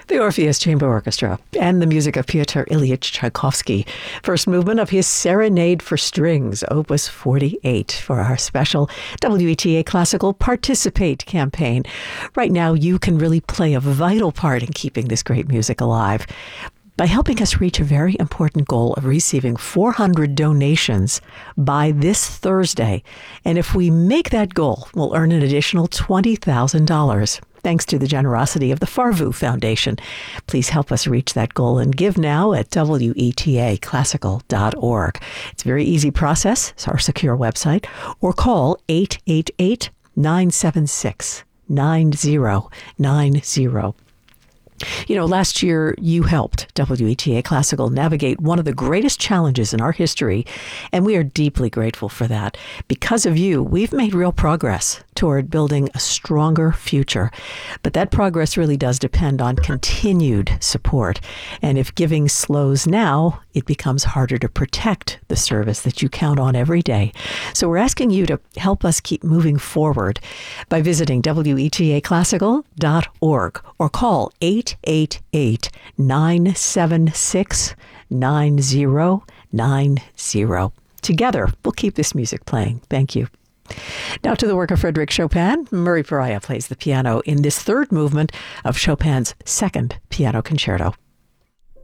The Orpheus Chamber Orchestra and the music of Pyotr Ilyich Tchaikovsky. First movement of his Serenade for Strings, Opus 48, for our special WETA Classical Participate campaign. Right now, you can really play a vital part in keeping this great music alive by helping us reach a very important goal of receiving 400 donations by this Thursday. And if we make that goal, we'll earn an additional $20,000. Thanks to the generosity of the Farvu Foundation. Please help us reach that goal and give now at wetaclassical.org. It's a very easy process. It's our secure website. Or call 888-976-9090. You know, last year you helped WETA Classical navigate one of the greatest challenges in our history, and we are deeply grateful for that. Because of you, we've made real progress toward building a stronger future. But that progress really does depend on continued support. And if giving slows now, it becomes harder to protect the service that you count on every day. So we're asking you to help us keep moving forward by visiting wetaclassical.org or call 888-976-9090. Together, we'll keep this music playing. Thank you. Now to the work of Frédéric Chopin. Murray Pariah plays the piano in this third movement of Chopin's second piano concerto.